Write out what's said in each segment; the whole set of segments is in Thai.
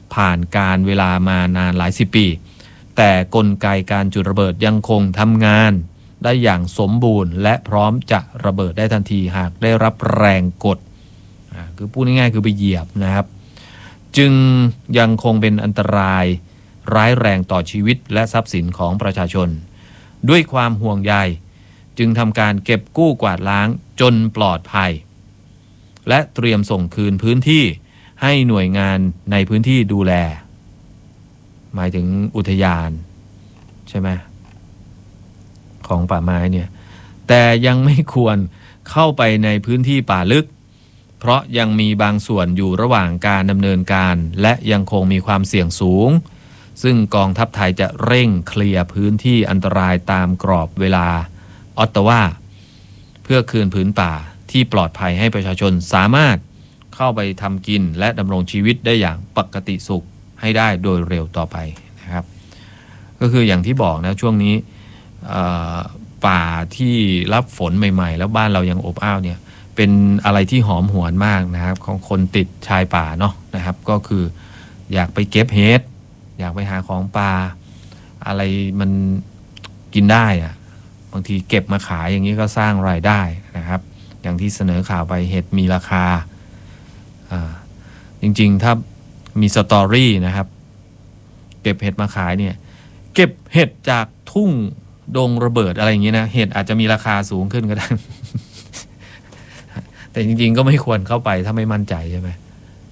ผ่านการเวลามานานหลายสิบปีแต่กลไกการจุดระเบิดยังคงทำงานได้อย่างสมบูรณ์และพร้อมจะระเบิดได้ทันทีหากได้รับแรงกดคือพูดง่ายๆคือไปเหยียบนะครับจึงยังคงเป็นอันตรายร้ายแรงต่อชีวิตและทรัพย์สินของประชาชนด้วยความห่วงใยจึงทำการเก็บกู้กวาดล้างจนปลอดภัยและเตรียมส่งคืนพื้นที่ให้หน่วยงานในพื้นที่ดูแลหมายถึงอุทยานใช่ไหมของป่าไม้เนี่ยแต่ยังไม่ควรเข้าไปในพื้นที่ป่าลึกเพราะยังมีบางส่วนอยู่ระหว่างการดำเนินการและยังคงมีความเสี่ยงสูงซึ่งกองทัพไทยจะเร่งเคลียร์พื้นที่อันตรายตามกรอบเวลาออตตาวาเพื่อคืนผืนป่าที่ปลอดภัยให้ประชาชนสามารถเข้าไปทำกินและดำรงชีวิตได้อย่างปกติสุขให้ได้โดยเร็วต่อไปนะครับก็คืออย่างที่บอกนะช่วงนี้ป่าที่รับฝนใหม่ๆแล้วบ้านเรายังอบอ้าวเนี่ยเป็นอะไรที่หอมหวนมากนะครับของคนติดชายป่าเนาะนะครับก็คืออยากไปเก็บเห็ดอยากไปหาของป่าอะไรมันกินได้อะบางทีเก็บมาขายอย่างนี้ก็สร้างรายได้นะครับอย่างที่เสนอข่าวไปเห็ดมีราคาจริงๆถ้ามีสตอรี่นะครับเก็บเห็ดมาขายเนี่ยเก็บเห็ดจากทุ่งดงระเบิดอะไรอย่างนี้นะเห็ดอาจจะมีราคาสูงขึ้นก็ได้ แต่จริงๆก็ไม่ควรเข้าไปถ้าไม่มั่นใจใช่ไหม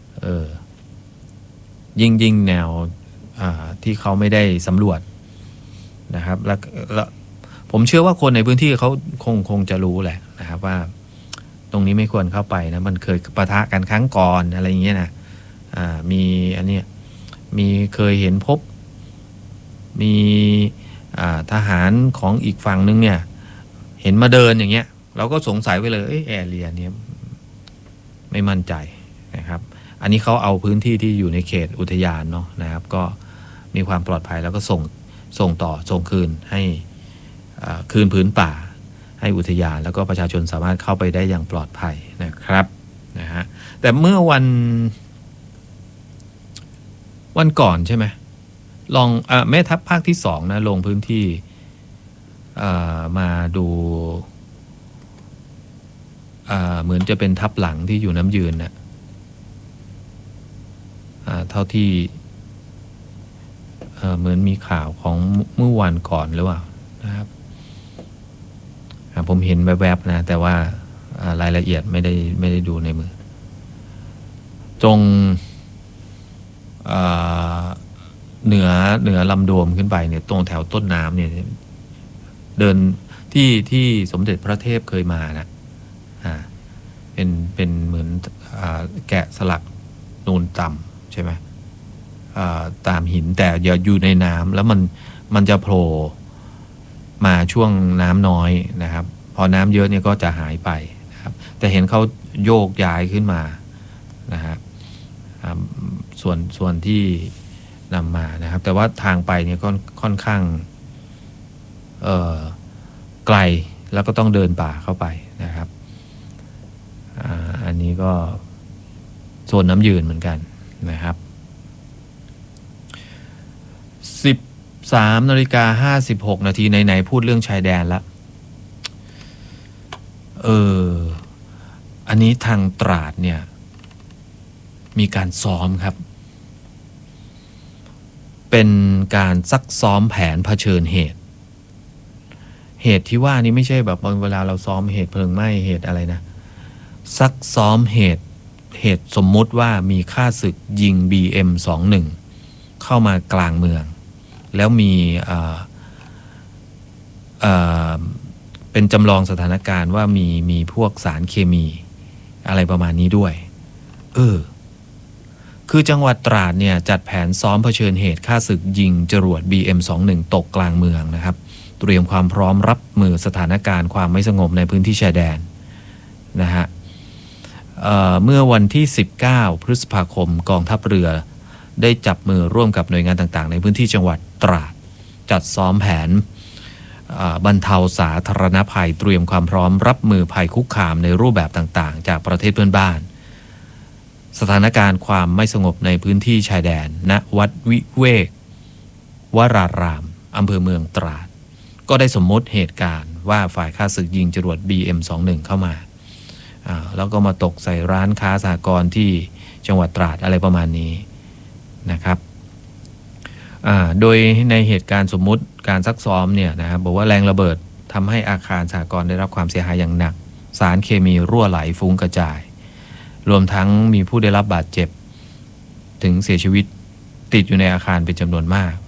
ยิ่งแนวที่เขาไม่ได้สำรวจนะครับแล้วผมเชื่อว่าคนในพื้นที่เขาคงจะรู้แหละนะครับว่าตรงนี้ไม่ควรเข้าไปนะมันเคยปะทะกันครั้งก่อนอะไรอย่างเงี้ยนะมีอันเนี้ยมีเคยเห็นพบมีทหารของอีกฝั่งนึงเนี่ยเห็นมาเดินอย่างเงี้ยเราก็สงสัยไปเลยแอเรียเนี้ยไม่มั่นใจนะครับอันนี้เขาเอาพื้นที่ที่อยู่ในเขตอุทยานเนาะนะครับก็มีความปลอดภัยแล้วก็ส่งคืนให้คืนพื้นป่าให้อุทยานแล้วก็ประชาชนสามารถเข้าไปได้อย่างปลอดภัยนะครับนะฮะแต่เมื่อวันก่อนใช่ไหมลองแม่ทัพภาคที่2นะลงพื้นที่มาดูเหมือนจะเป็นทัพหลังที่อยู่น้ำยืนนะเท่าที่เหมือนมีข่าวของเมื่อวันก่อนหรือเปล่านะครับผมเห็นแวบๆนะแต่ว่ารายละเอียดไม่ได้ดูในมือจงเหนือลำโดมขึ้นไปเนี่ยตรงแถวต้นน้ำเนี่ยเดินที่สมเด็จพระเทพเคยมานะเป็นเหมือนแกะสลักนูนต่ำใช่ไหมตามหินแต่อย่าอยู่ในน้ำแล้วมันจะโผล่มาช่วงน้ำน้อยนะครับพอน้ำเยอะเนี่ยก็จะหายไปนะครับแต่เห็นเขาโยกย้ายขึ้นมานะฮะส่วนที่นำมานะครับแต่ว่าทางไปเนี่ยก็ค่อนข้างไกลแล้วก็ต้องเดินป่าเข้าไปนะครับอันนี้ก็โซนน้ำยืนเหมือนกันนะครับ13:56 นาทีไหนๆพูดเรื่องชายแดนแล้วอันนี้ทางตราดเนี่ยมีการซ้อมครับเป็นการซักซ้อมแผนเผชิญเหตุที่ว่านี้ไม่ใช่แบบเวลาเราซ้อมเหตุเพลิงไหม้เหตุอะไรนะซักซ้อมเหตุสมมุติว่ามีข้าศึกยิง BM21 เข้ามากลางเมืองแล้วมีเป็นจำลองสถานการณ์ว่ามีพวกสารเคมีอะไรประมาณนี้ด้วยคือจังหวัดตราดเนี่ยจัดแผนซ้อมเผชิญเหตุฆ่าศึกยิงจรวด BM21 ตกกลางเมืองนะครับเตรียมความพร้อมรับมือสถานการณ์ความไม่สงบในพื้นที่ชายแดนนะฮะเมื่อวันที่19 พฤษภาคมกองทัพเรือได้จับมือร่วมกับหน่วยงานต่างๆในพื้นที่จังหวัดตราดจัดซ้อมแผนบรรเทาสาธารณภัยเตรียมความพร้อมรับมือภัยคุกคามในรูปแบบต่างๆจากประเทศเพื่อนบ้านสถานการณ์ความไม่สงบในพื้นที่ชายแดนณวัดวิเวกวรารามอำเภอเมืองตราดก็ได้สมมติเหตุการณ์ว่าฝ่ายข้าศึกยิงจรวด BM21 เข้ามาแล้วก็มาตกใส่ร้านค้าสหกรณ์ที่จังหวัดตราดอะไรประมาณนี้นะครับโดยในเหตุการณ์สมมุติการซักซ้อมเนี่ยนะครับบอกว่าแรงระเบิดทำให้อาคารสหกรณ์ได้รับความเสียหายอย่างหนักสารเคมีรั่วไหลฟุ้งกระจายรวมทั้งมีผู้ได้รับบาดเจ็บถึงเสียชีวิตติดอยู่ในอาคารเป็นจำนวนมาก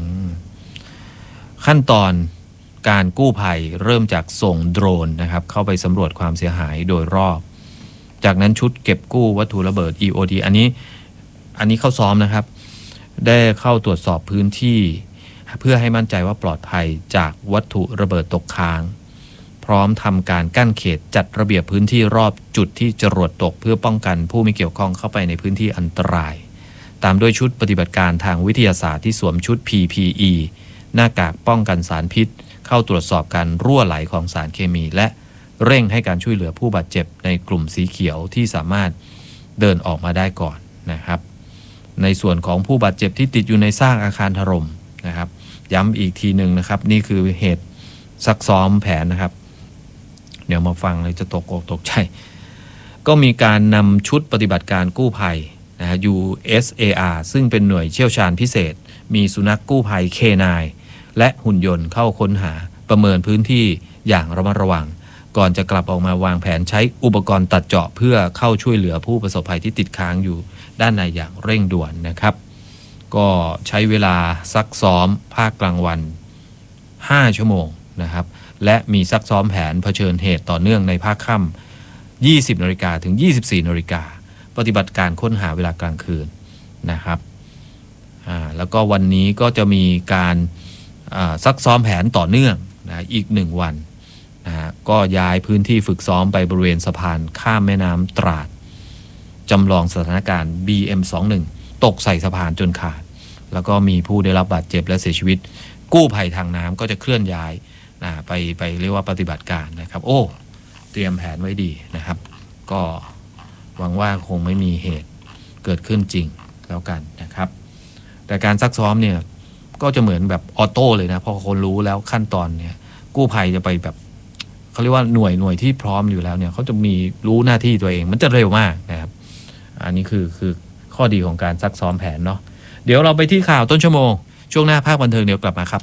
ขั้นตอนการกู้ภัยเริ่มจากส่งโดรนนะครับเข้าไปสำรวจความเสียหายโดยรอบจากนั้นชุดเก็บกู้วัตถุระเบิด EOD อันนี้เข้าซ้อมนะครับได้เข้าตรวจสอบพื้นที่เพื่อให้มั่นใจว่าปลอดภัยจากวัตถุระเบิดตกค้างพร้อมทำการกั้นเขตจัดระเบียบพื้นที่รอบจุดที่จรวดตกเพื่อป้องกันผู้ไม่เกี่ยวข้องเข้าไปในพื้นที่อันตรายตามด้วยชุดปฏิบัติการทางวิทยาศาสตร์ที่สวมชุด PPE หน้ากากป้องกันสารพิษเข้าตรวจสอบการรั่วไหลของสารเคมีและเร่งให้การช่วยเหลือผู้บาดเจ็บในกลุ่มสีเขียวที่สามารถเดินออกมาได้ก่อนนะครับในส่วนของผู้บาดเจ็บที่ติดอยู่ในซากอาคารถล่มนะครับย้ำอีกทีหนึ่งนะครับนี่คือเหตุซักซ้อมแผนนะครับเดี๋ยวมาฟังเลยจะตกอกตกใจก็มีการนำชุดปฏิบัติการกู้ภัยนะฮะ USAR ซึ่งเป็นหน่วยเชี่ยวชาญพิเศษมีสุนัขกู้ภัย K9 และหุ่นยนต์เข้าค้นหาประเมินพื้นที่อย่างระมัดระวังก่อนจะกลับออกมาวางแผนใช้อุปกรณ์ตัดเจาะเพื่อเข้าช่วยเหลือผู้ประสบภัยที่ติดค้างอยู่ด้านในอย่างเร่งด่วนนะครับก็ใช้เวลาซักซ้อมภาคกลางวัน5 ชั่วโมงนะครับและมีซักซ้อมแผนเผชิญเหตุต่อเนื่องในภาคค่ำ 20 นาฬิกาถึง 24 นาฬิกาปฏิบัติการค้นหาเวลากลางคืนนะครับแล้วก็วันนี้ก็จะมีการซักซ้อมแผนต่อเนื่องนะอีก1 วันนะก็ย้ายพื้นที่ฝึกซ้อมไปบริเวณสะพานข้ามแม่น้ำตราดจำลองสถานการณ์ BM21 ตกใส่สะพานจนขาดแล้วก็มีผู้ได้รับบาดเจ็บและเสียชีวิตกู้ภัยทางน้ำก็จะเคลื่อนย้ายไปเรียกว่าปฏิบัติการนะครับโอ้เตรียมแผนไว้ดีนะครับก็หวังว่าคงไม่มีเหตุเกิดขึ้นจริงแล้วกันนะครับแต่การซักซ้อมเนี่ยก็จะเหมือนแบบออโต้เลยนะพอคนรู้แล้วขั้นตอนเนี่ยกู้ภัยจะไปแบบเขาเรียกว่าหน่วยที่พร้อมอยู่แล้วเนี่ยเขาจะมีรู้หน้าที่ตัวเองมันจะเร็วมากนะครับอันนี้คือข้อดีของการซักซ้อมแผนเนาะเดี๋ยวเราไปที่ข่าวต้นชั่วโมงช่วงหน้าภาคบันเทิงเดี๋ยวกลับมาครับ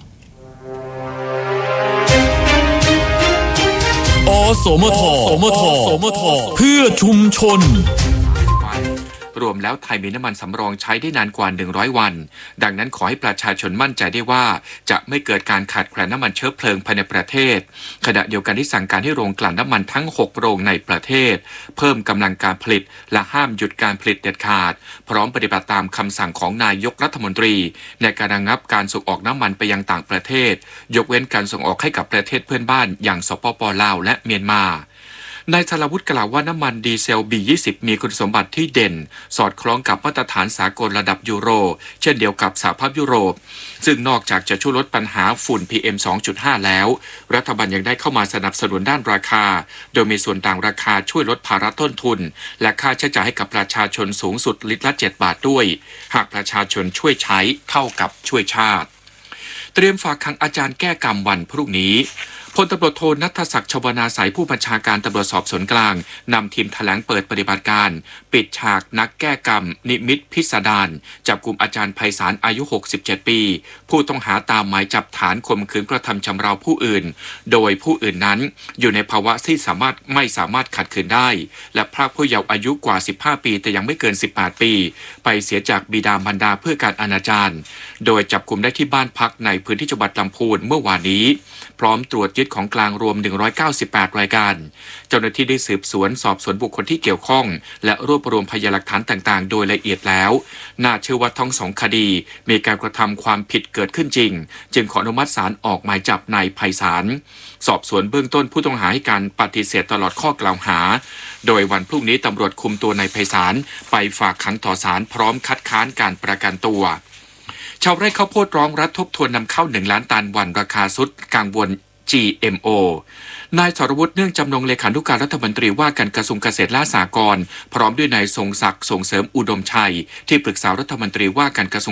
อสมทเพื่อชุมชนรวมแล้วไทยมีน้ำมันสำรองใช้ได้นานกว่า100 วันดังนั้นขอให้ประชาชนมั่นใจได้ว่าจะไม่เกิดการขาดแคลนน้ำมันเชื้อเพลิงภายในประเทศขณะเดียวกันที่สั่งการให้โรงกลั่นน้ำมันทั้ง6 โรงในประเทศเพิ่มกำลังการผลิตและห้ามหยุดการผลิตเด็ดขาดพร้อมปฏิบัติตามคำสั่งของนายกรัฐมนตรีในการระงับการส่งออกน้ำมันไปยังต่างประเทศยกเว้นการส่งออกให้กับประเทศเพื่อนบ้านอย่างสปป.ลาวและเมียนมานายธารวุฒิกล่าวว่าน้ำมันดีเซล B20 มีคุณสมบัติที่เด่นสอดคล้องกับมาตรฐานสากลระดับยูโรเช่นเดียวกับสหภาพยุโรปซึ่งนอกจากจะช่วยลดปัญหาฝุ่น PM 2.5 แล้วรัฐบาลยังได้เข้ามาสนับสนุนด้านราคาโดยมีส่วนต่างราคาช่วยลดภาระต้นทุนและค่าใช้จ่ายให้กับประชาชนสูงสุดลิตรละ7 บาทด้วยหากประชาชนช่วยใช้เท่ากับช่วยชาติเตรียมฝากขังอาจารย์แก้กรรมวันพรุ่งนี้พลตำรวจโทณัฐศักดิ์ชวนาสายผู้บัญชาการตำรวจสอบสวนกลางนำทีมแถลงเปิดปฏิบัติการปิดฉากนักแก้กรรมนิมิตพิสดารจับกุมอาจารย์ไพศาลอายุ67 ปีผู้ต้องหาตามหมายจับฐานข่มขืนกระทำชำเราผู้อื่นโดยผู้อื่นนั้นอยู่ในภาวะที่ไม่สามารถขัดขืนได้และพรากผู้เยาว์อายุกว่า15 ปีแต่ยังไม่เกิน18 ปีไปเสียจากบิดามารดาเพื่อการอนาจารโดยจับกุมได้ที่บ้านพักในพื้นที่จังหวัดลำพูนเมื่อวานนี้พร้อมตรวจยึดของกลางรวม198 รายการเจ้าหน้าที่ได้สืบสวนสอบสวนบุคคลที่เกี่ยวข้องและรวบรวมพยานหลักฐานต่างๆโดยละเอียดแล้วน่าเชื่อว่าทั้ง2 คดีมีการกระทำความผิดเกิดขึ้นจริงจึงขออนุมัติศาลออกหมายจับนายไพศาลสอบสวนเบื้องต้นผู้ต้องหาให้การปฏิเสธตลอดข้อกล่าวหาโดยวันพรุ่งนี้ตำรวจคุมตัวนายไพศาลไปฝากขังต่อศาลพร้อมคัดค้านการประกันตัวชาวไร่ข้าวโพดร้องรัฐทบทวนนำเข้า1 ล้านตันวันราคาสุดกังวล GMO นายสรวุฒิเนื่องจำนงเลขานุการรัฐมนตรีว่าการกระทรวงเกษตรและสหกรณ์พร้อมด้วยนายทรงศักดิ์ส่งเสริมอุดมชัยที่ปรึกษารัฐมนตรีว่าการกระทรวง